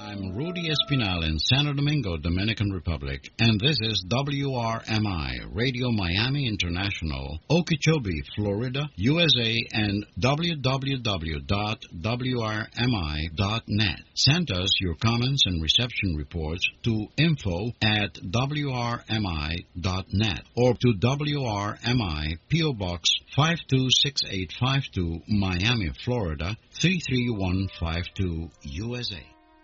I'm Rudy Espinal in Santo Domingo, Dominican Republic, and this is WRMI, Radio Miami International, Okeechobee, Florida, USA, and www.wrmi.net. Send us your comments and reception reports to info@wrmi.net or to WRMI, P.O. Box 526852, Miami, Florida, 33152, USA.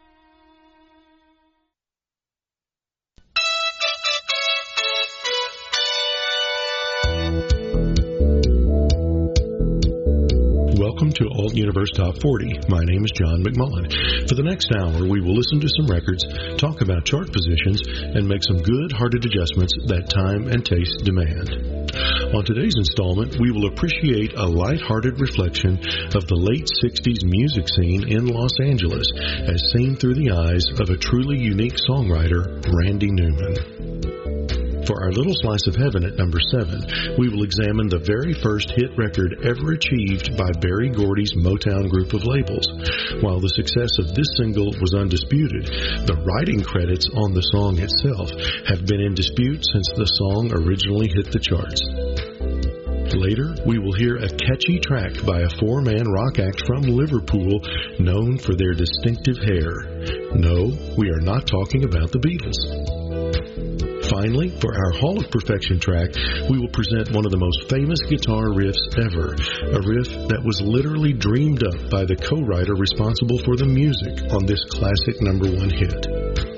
Welcome to Alt Universe Top 40. My name is John McMullen. For the next hour, we will listen to some records, talk about chart positions, and make some good-hearted adjustments that time and taste demand. On today's installment, we will appreciate a light-hearted reflection of the late 60s music scene in Los Angeles, as seen through the eyes of a truly unique songwriter, Randy Newman. For our little slice of heaven at number 7, we will examine the very first hit record ever achieved by Berry Gordy's Motown group of labels. While the success of this single was undisputed, the writing credits on the song itself have been in dispute since the song originally hit the charts. Later, we will hear a catchy track by a four-man rock act from Liverpool known for their distinctive hair. No, we are not talking about the Beatles. Finally, for our Hall of Perfection track, we will present one of the most famous guitar riffs ever, a riff that was literally dreamed up by the co-writer responsible for the music on this classic number 1 hit.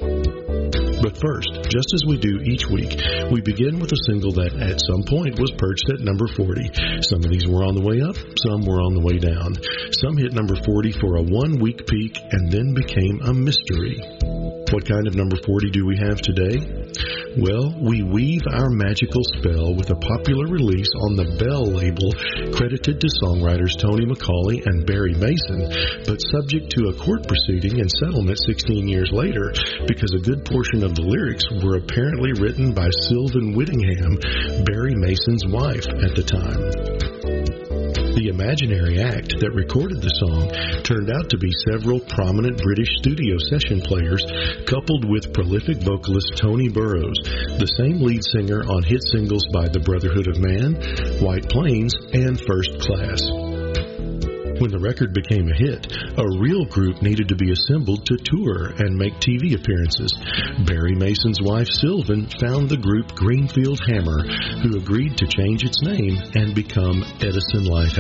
But first, just as we do each week, we begin with a single that at some point was perched at number 40. Some of these were on the way up, some were on the way down. Some hit number 40 for a one-week peak and then became a mystery. What kind of number 40 do we have today? Well, we weave our magical spell with a popular release on the Bell label credited to songwriters Tony McCauley and Barry Mason, but subject to a court proceeding and settlement 16 years later because a good portion of the lyrics were apparently written by Sylvan Whittingham, Barry Mason's wife at the time. The imaginary act that recorded the song turned out to be several prominent British studio session players, coupled with prolific vocalist Tony Burrows, the same lead singer on hit singles by The Brotherhood of Man, White Plains, and First Class. When the record became a hit, a real group needed to be assembled to tour and make TV appearances. Barry Mason's wife, Sylvan, found the group Greenfield Hammer, who agreed to change its name and become Edison Lighthouse.